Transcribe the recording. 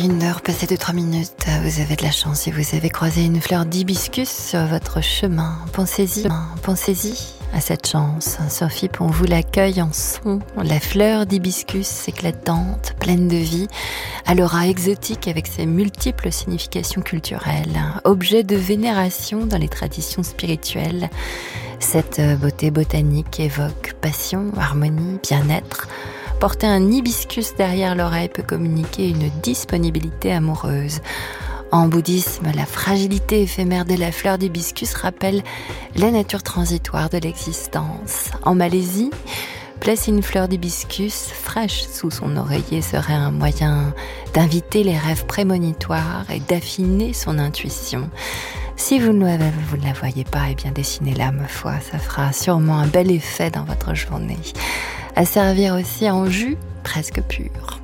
1h passée de 3 minutes, vous avez de la chance si vous avez croisé une fleur d'hibiscus sur votre chemin. Pensez-y à cette chance. Sophie Pon vous l'accueille en son. La fleur d'hibiscus éclatante, pleine de vie, à l'aura exotique avec ses multiples significations culturelles. Objet de vénération dans les traditions spirituelles. Cette beauté botanique évoque passion, harmonie, bien-être. Porter un hibiscus derrière l'oreille peut communiquer une disponibilité amoureuse. En bouddhisme, la fragilité éphémère de la fleur d'hibiscus rappelle la nature transitoire de l'existence. En Malaisie, placer une fleur d'hibiscus fraîche sous son oreiller serait un moyen d'inviter les rêves prémonitoires et d'affiner son intuition. Si vous ne la voyez pas, eh bien dessinez-la, ma foi, ça fera sûrement un bel effet dans votre journée. À servir aussi en jus presque pur.